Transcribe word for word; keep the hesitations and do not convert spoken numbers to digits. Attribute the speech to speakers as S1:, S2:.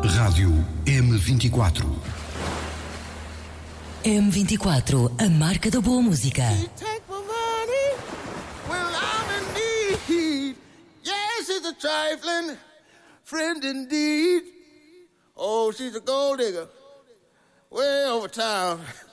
S1: Rádio M vinte e quatro.
S2: M vinte e quatro, a marca da boa música.
S3: Yes, she's a trifling friend indeed. Oh, she's a gold digger way over town.